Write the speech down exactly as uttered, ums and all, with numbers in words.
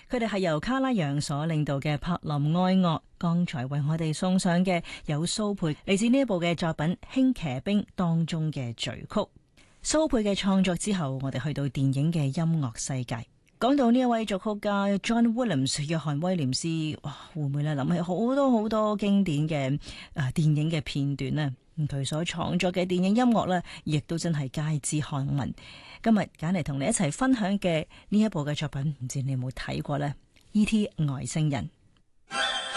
佢哋係由卡拉揚所領導嘅柏林愛樂，剛才為我哋送上嘅有蘇蓓嚟自呢一部嘅作品《輕騎兵》當中嘅序曲。蘇蓓嘅創作之後，我哋去到電影嘅音樂世界。講到呢一位作曲家 John Williams 約翰威廉斯，哇，會唔會咧諗起好多好多經典嘅誒、呃、電影嘅片段呢？佢所創作嘅電影音樂呢，亦都真係街知巷聞。今日揀嚟同你一齊分享嘅呢一部嘅作品，唔知你有冇睇過呢？ E T 外星人。